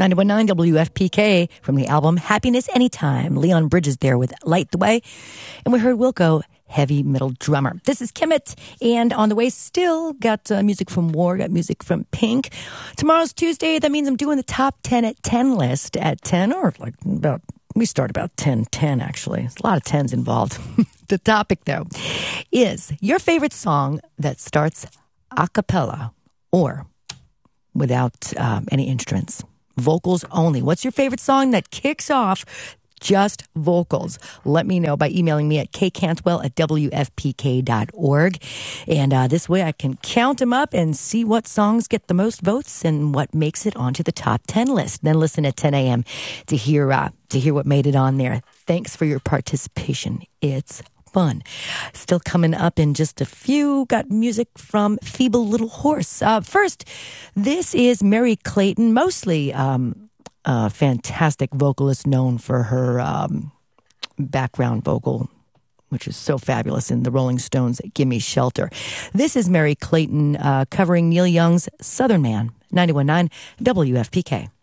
91.9 WFPK from the album Happiness Anytime. Leon Bridges there with Light the Way. And we heard Wilco, Heavy Metal Drummer. This is Kimmit, and on the way still got music from War, got music from Pink. Tomorrow's Tuesday. That means I'm doing the top 10 at 10 list at 10, or like about, we start about 10:10 actually. There's a lot of 10s involved. The topic though is your favorite song that starts a cappella or without any instruments. Vocals only. What's your favorite song that kicks off just vocals? Let me know by emailing me at kcantwell@wfpk.org. And this way I can count them up and see what songs get the most votes and what makes it onto the top 10 list. Then listen at 10 a.m. to hear what made it on there. Thanks for your participation. It's fun. Still coming up in just a few. Got music from Feeble Little Horse. First, this is Mary Clayton, mostly a fantastic vocalist known for her background vocal, which is so fabulous in the Rolling Stones' Gimme Shelter. This is Mary Clayton covering Neil Young's Southern Man, 91.9 WFPK.